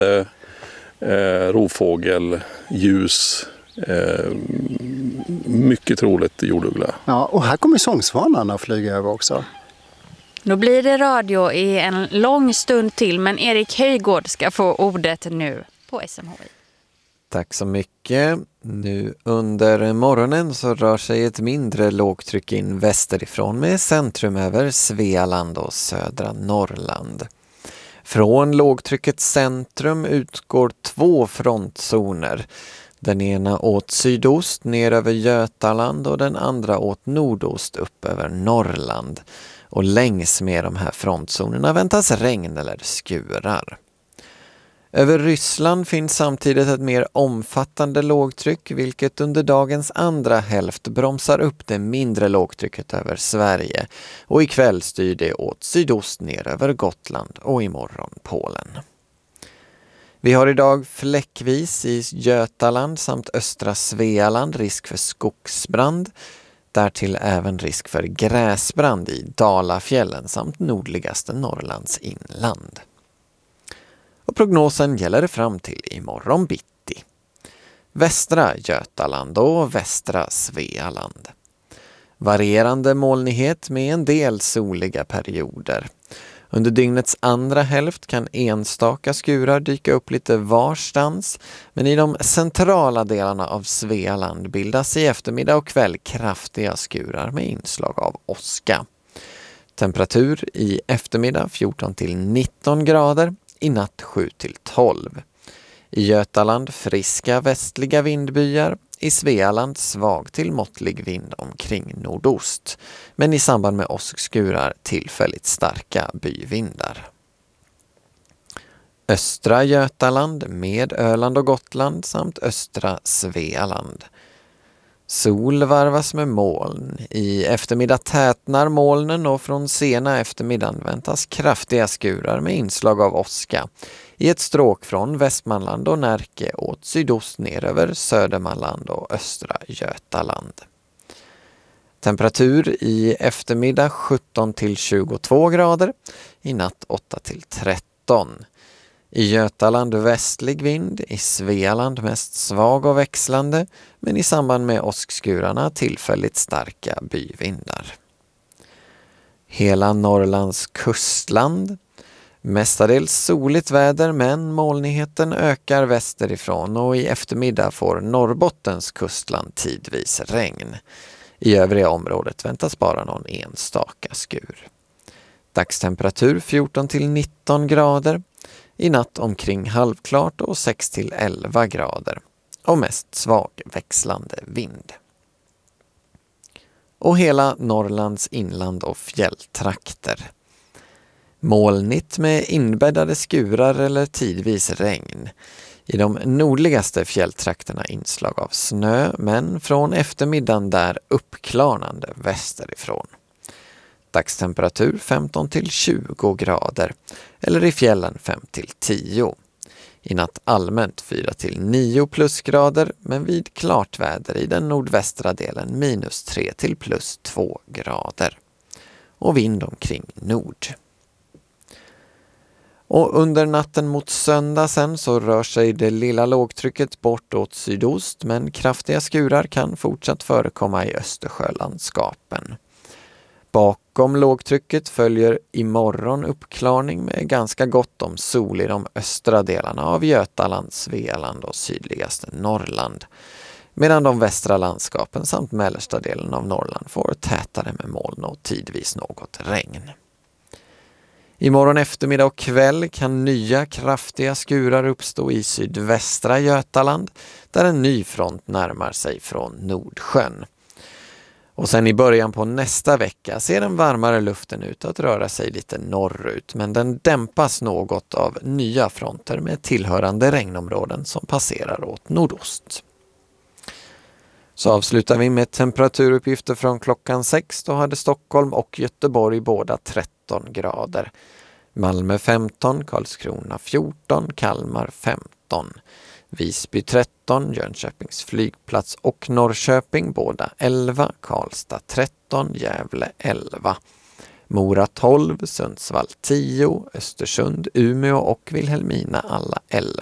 rovfågel, ljus, mycket troligt jorduggla. Ja, och här kommer sångsvanarna att flyga över också. Då blir det radio i en lång stund till, men Erik Höjgård ska få ordet nu på SMHI. Tack så mycket. Nu under morgonen så rör sig ett mindre lågtryck in västerifrån med centrum över Svealand och södra Norrland. Från lågtryckets centrum utgår 2 frontzoner. Den ena åt sydost ner över Götaland och den andra åt nordost upp över Norrland. Och längs med de här frontzonerna väntas regn eller skurar. Över Ryssland finns samtidigt ett mer omfattande lågtryck, vilket under dagens andra hälft bromsar upp det mindre lågtrycket över Sverige. Och ikväll styr det åt sydost ner över Gotland och imorgon Polen. Vi har idag fläckvis i Götaland samt östra Svealand risk för skogsbrand. Därtill även risk för gräsbrand i Dalafjällen samt nordligaste Norrlands inland. Och prognosen gäller fram till imorgon bitti. Västra Götaland och västra Svealand. Varierande molnighet med en del soliga perioder. Under dygnets andra hälft kan enstaka skurar dyka upp lite varstans, men i de centrala delarna av Svealand bildas i eftermiddag och kväll kraftiga skurar med inslag av åska. Temperatur i eftermiddag 14 till 19 grader, i natt 7 till 12. I Götaland friska västliga vindbyar, i Svealand svag till måttlig vind omkring nordost, men i samband med åskskurar tillfälligt starka byvindar. Östra Götaland med Öland och Gotland samt östra Svealand. Sol varvas med moln. I eftermiddag tätnar molnen och från sena eftermiddagen väntas kraftiga skurar med inslag av åska i ett stråk från Västmanland och Närke åt sydost ner över Södermanland och östra Götaland. Temperatur i eftermiddag 17 till 22 grader, i natt 8 till 13. I Götaland västlig vind, i Svealand mest svag och växlande, men i samband med åskskurarna tillfälligt starka byvindar. Hela Norrlands kustland. Mestadels soligt väder, men molnigheten ökar västerifrån och i eftermiddag får Norrbottens kustland tidvis regn. I övriga området väntas bara någon enstaka skur. Dagstemperatur 14 till 19 grader. I natt omkring halvklart och 6 till 11 grader. Och mest svag växlande vind. Och hela Norrlands inland och fjälltrakter. Molnigt med inbäddade skurar eller tidvis regn. I de nordligaste fjälltrakterna inslag av snö, men från eftermiddagen där uppklarnande västerifrån. Dagstemperatur 15 till 20 grader eller i fjällen 5 till 10. I natt allmänt 4 till 9 plusgrader, men vid klart väder i den nordvästra delen minus 3 till plus 2 grader. Och vind omkring nord. Och under natten mot söndag sen så rör sig det lilla lågtrycket bort åt sydost, men kraftiga skurar kan fortsatt förekomma i Östersjölandskapen. Bakom lågtrycket följer imorgon uppklarning med ganska gott om sol i de östra delarna av Götaland, Svealand och sydligaste Norrland. Medan de västra landskapen samt mellersta delen av Norrland får tätare med moln och tidvis något regn. Imorgon eftermiddag och kväll kan nya kraftiga skurar uppstå i sydvästra Götaland där en ny front närmar sig från Nordsjön. Och sen i början på nästa vecka ser den varmare luften ut att röra sig lite norrut, men den dämpas något av nya fronter med tillhörande regnområden som passerar åt nordost. Så avslutar vi med temperaturuppgifter från klockan 6. Då hade Stockholm och Göteborg båda 13 grader. Malmö 15, Karlskrona 14, Kalmar 15. Visby 13, Jönköpings flygplats och Norrköping båda 11, Karlstad 13, Gävle 11. Mora 12, Sundsvall 10, Östersund, Umeå och Vilhelmina alla 11.